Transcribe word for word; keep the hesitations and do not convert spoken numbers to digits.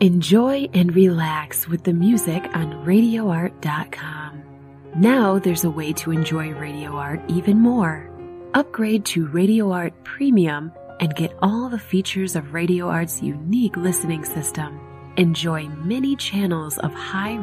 Enjoy and relax with the music on radio art dot com. Now there's a way to enjoy Radio Art even more. Upgrade to Radio Art Premium and get all the features of Radio Art's unique listening system. Enjoy many channels of high